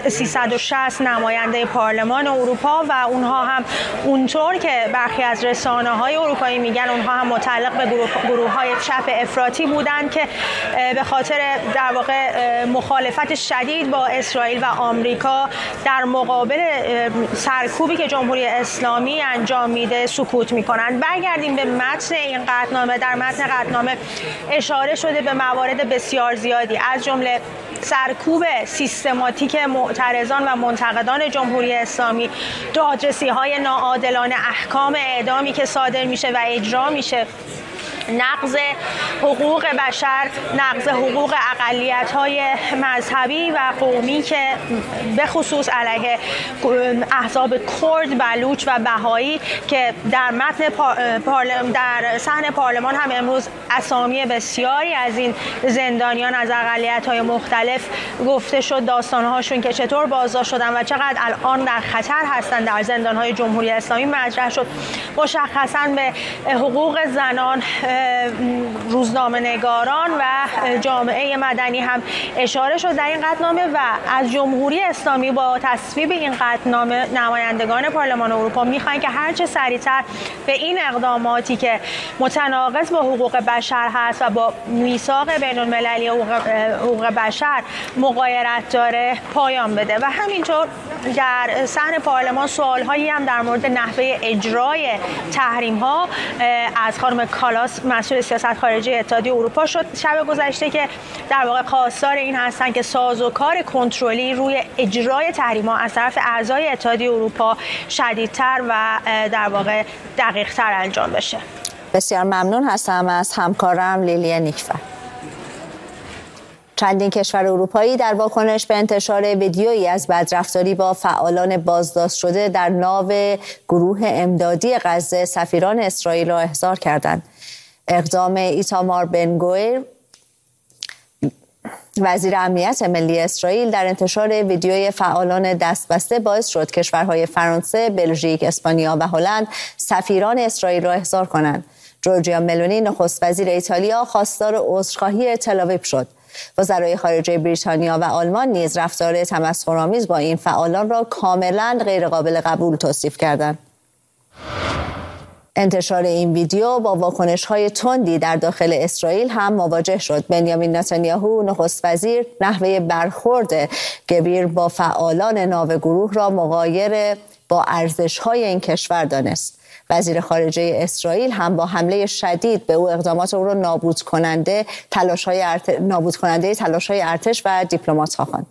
360 نماینده پارلمان اروپا و اونها هم اونطور که برخی از رسانه‌های اروپایی میگن اونها هم متعلق به گروه‌های چپ افراطی بودند که به خاطر در واقع مخالفت شدید با اسرائیل و آمریکا در مقابل سرکوبی که جمهوری اسلامی انجام میده سکوت میکنند. برگردیم به متن این قطعنامه. در متن قطعنامه اشاره شده به موارد بسیار زیادی از جمله سرکوب سیستماتیک معترضان و منتقدان جمهوری اسلامی، دادرسی‌های ناعادلانه، احکام اعدامی که صادر میشه و اجرا میشه، نقض حقوق بشر، نقض حقوق اقلیت‌های مذهبی و قومی که به خصوص علیه احزاب کرد، بلوچ و بهایی که در متن در صحن پارلمان هم امروز اسامی بسیاری از این زندانیان از اقلیت‌های مختلف گفته شد، داستان‌هاشون که چطور بازداشت شدن و چقدر الان در خطر هستند در زندان‌های جمهوری اسلامی مطرح شد. مشخصاً به حقوق زنان، روزنامه‌نگاران و جامعه مدنی هم اشاره شد در این قطعنامه و از جمهوری اسلامی با تصویب این قطعنامه نمایندگان پارلمان اروپا می‌خواهند که هرچه سریعتر به این اقداماتی که متناقض با حقوق بشر هست و با میثاق بین‌المللی حقوق بشر مغایرت داره پایان بده. و همینطور در صحن پارلمان سوال‌هایی هم در مورد نحوه اجرای تحریم‌ها از خانم کالاس مسئول سیاست خارجی اتحادیه اروپا شد شب گذشته که در واقع خواستار این هستن که سازوکار کنترلی روی اجرای تحریم‌ها از طرف اعضای اتحادیه اروپا شدیدتر و در واقع دقیق‌تر انجام بشه. بسیار ممنون هستم از همکارم لیلی نیکفر. چندین کشور اروپایی در واکنش به انتشار ویدیویی از بدرفتاری با فعالان بازداشت شده در ناو گروه امدادی غزه سفیران اسرائیل را احضار کردند. اقدام ایتامار بن گویر وزیر امنیت ملی اسرائیل در انتشار ویدیوی فعالان دستبسته باعث شد کشورهای فرانسه، بلژیک، اسپانیا و هلند سفیران اسرائیل را احضار کنند. جورجیا ملونی نخست وزیر ایتالیا خواستار عذرخواهی تل‌آویو شد. وزرای خارجه بریتانیا و آلمان نیز رفتار تمسخرآمیز با این فعالان را کاملا غیرقابل قبول توصیف کردند. انتشار این ویدیو با واکنش‌های تندی در داخل اسرائیل هم مواجه شد. بنیامین نتانیاهو نخست وزیر نحوه برخورد گبیر با فعالان ناو گروه را مغایر با ارزش‌های این کشور دانست. وزیر خارجه اسرائیل هم با حمله شدید به او اقدامات او را نابود کننده تلاش‌های ارتش و دیپلمات‌ها خواند.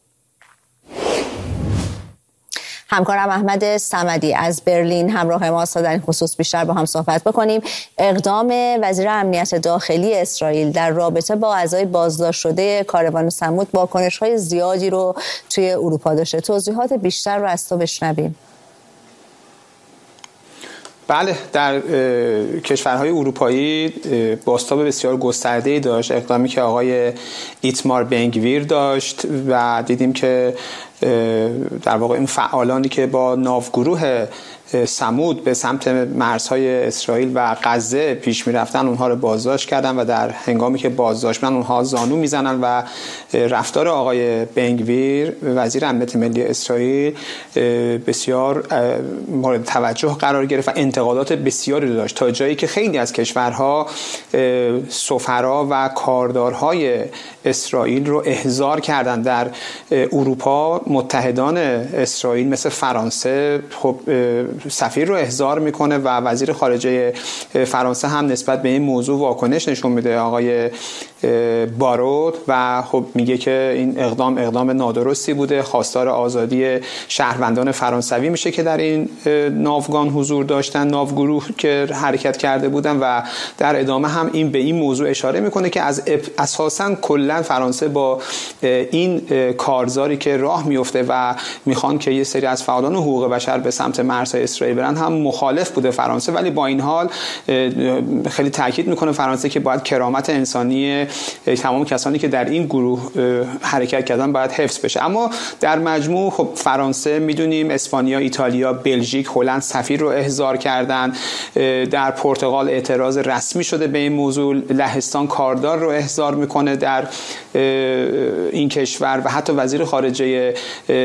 همکارم احمد صمدی از برلین همراه ما است تا در این خصوص بیشتر با هم صحبت بکنیم. اقدام وزیر امنیت داخلی اسرائیل در رابطه با اعضای بازداشت شده کاروان ثمود واکنش‌های زیادی رو توی اروپا داشته. توضیحات بیشتر رو از تو بشنویم. بله، در کشورهای اروپایی بازتاب بسیار گسترده‌ای داشت اقدامی که آقای ایتمار بن گویر داشت و دیدیم که در واقع این فعالانی که با ناوگروه ثمود به سمت مرزهای اسرائیل و غزه پیش می‌رفتن اونها رو بازداشت کردن و در هنگامی که بازداشت می‌شدن اونها زانو میزنن و رفتار آقای بن گویر وزیر امنیت ملی اسرائیل بسیار مورد توجه قرار گرفت و انتقادات بسیاری داشت تا جایی که خیلی از کشورها سفرا و کاردارهای اسرائیل رو احضار کردن. در اروپا متحدان اسرائیل مثل فرانسه خب سفیر رو احضار میکنه و وزیر خارجه فرانسه هم نسبت به این موضوع واکنش نشون میده، آقای باروت، و خب میگه که این اقدام نادرستی بوده، خواستار آزادی شهروندان فرانسوی میشه که در این ناوگان حضور داشتن، ناوگروه که حرکت کرده بودن، و در ادامه هم این به این موضوع اشاره میکنه که از اساساً کلا فرانسه با این کارزاری که راه میفته و میخوان که یه سری از فعالان حقوق بشر به سمت مرزهای اسرائیل برن هم مخالف بوده فرانسه، ولی با این حال خیلی تاکید میکنه فرانسه که باید کرامت انسانی تمام کسانی که در این گروه حرکت کردن باید حفظ بشه. اما در مجموع خب فرانسه میدونیم، اسپانیا، ایتالیا، بلژیک، هلند سفیر رو احضار کردن. در پرتغال اعتراض رسمی شده به این موضوع، لهستان کاردار رو احضار میکنه در این کشور و حتی وزیر خارجه